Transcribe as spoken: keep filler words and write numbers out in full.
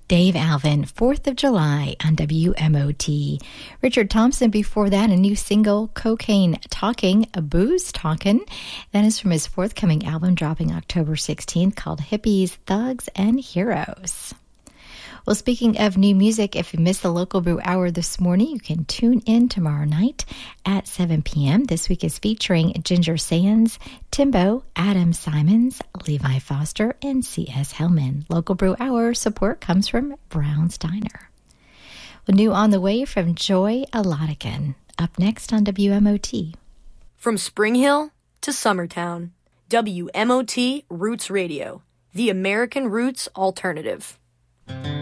Dave Alvin, fourth of July on W M O T. Richard Thompson before that, a new single, Cocaine Talking, a Booze Talkin'. That is from his forthcoming album dropping October sixteenth called Hippies, Thugs, and Heroes. Well, speaking of new music, if you missed the Local Brew Hour this morning, you can tune in tomorrow night at seven p.m. This week is featuring Ginger Sands, Timbo, Adam Simons, Levi Foster, and C S. Hellman. Local Brew Hour support comes from Brown's Diner. Well, new on the way from Joy Alodican. Up next on W M O T. From Spring Hill to Summertown, W M O T Roots Radio, the American Roots Alternative.